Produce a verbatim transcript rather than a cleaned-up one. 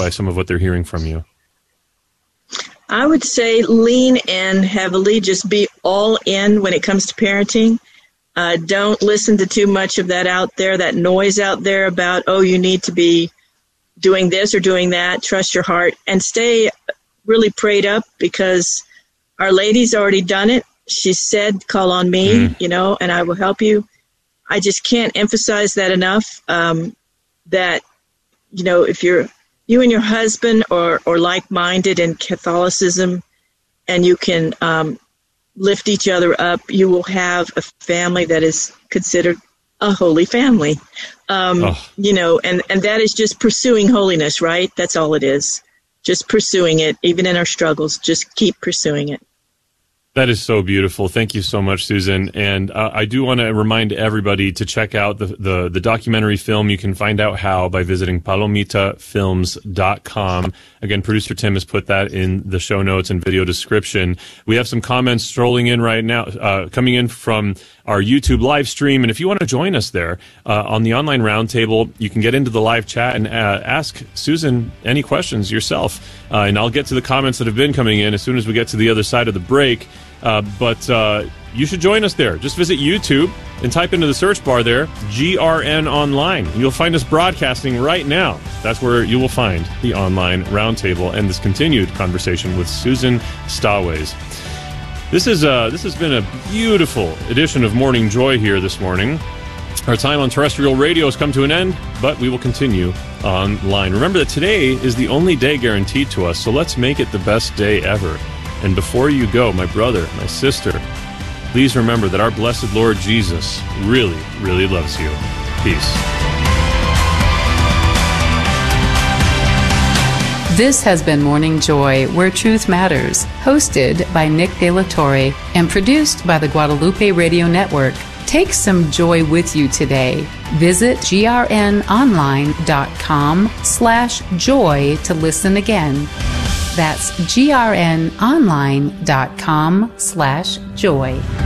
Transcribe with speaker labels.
Speaker 1: by some of what they're hearing from you?
Speaker 2: I would say lean in heavily. Just be all in when it comes to parenting. Uh, don't listen to too much of that out there, that noise out there about, oh, you need to be doing this or doing that. Trust your heart and stay really prayed up, because Our Lady's already done it. She said, call on me, mm. you know, and I will help you. I just can't emphasize that enough, um, that, you know, if you're you and your husband are, are like-minded in Catholicism, and you can um, lift each other up, you will have a family that is considered a holy family. Um, oh. You know, and, and that is just pursuing holiness, right? That's all it is. Just pursuing it, even in our struggles. Just keep pursuing it.
Speaker 1: That is so beautiful. Thank you so much, Susan. And uh, I do want to remind everybody to check out the, the, the documentary film. You can find out how by visiting palomita films dot com. Again, producer Tim has put that in the show notes and video description. We have some comments strolling in right now, uh, coming in from our YouTube live stream. And if you want to join us there uh, on the online roundtable, you can get into the live chat and uh, ask Susan any questions yourself. Uh, and I'll get to the comments that have been coming in as soon as we get to the other side of the break. Uh, but uh, you should join us there. Just visit YouTube and type into the search bar there, G R N Online. You'll find us broadcasting right now. That's where you will find the online roundtable and this continued conversation with Susan Staways. This is uh, this has been a beautiful edition of Morning Joy here this morning. Our time on terrestrial radio has come to an end, but we will continue online. Remember that today is the only day guaranteed to us, so let's make it the best day ever. And before you go, my brother, my sister, please remember that our blessed Lord Jesus really, really loves you. Peace.
Speaker 3: This has been Morning Joy, Where Truth Matters, hosted by Nick De La Torre and produced by the Guadalupe Radio Network. Take some joy with you today. Visit grnonline.com slash joy to listen again. That's grnonline.com slash joy.